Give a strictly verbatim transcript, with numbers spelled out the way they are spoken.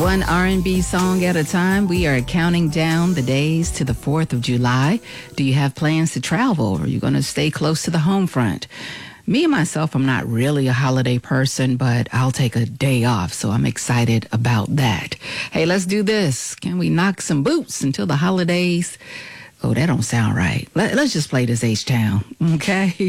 One R and B song at a time. We are counting down the days to the fourth of July. Do you have plans to travel, or are you going to stay close to the home front? Me and myself, I'm not really a holiday person, but I'll take a day off, so I'm excited about that. Hey, let's do this. Can we knock some boots until the holidays? Oh, that don't sound right. Let, let's just play this H-Town, okay?